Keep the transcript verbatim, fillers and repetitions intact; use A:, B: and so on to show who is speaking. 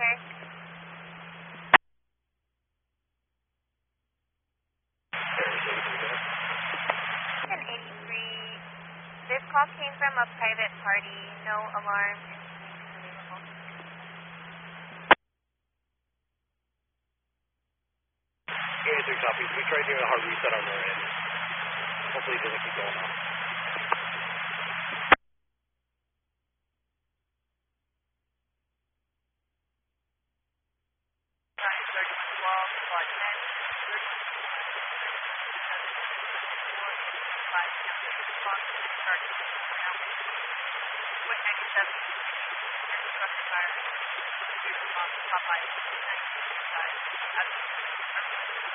A: military. ten eighty-three, this call came from a private party, no alarm available.
B: eighty-three copies. We tried doing a hard reset on their end. Hopefully it doesn't keep going off.
A: Popeye,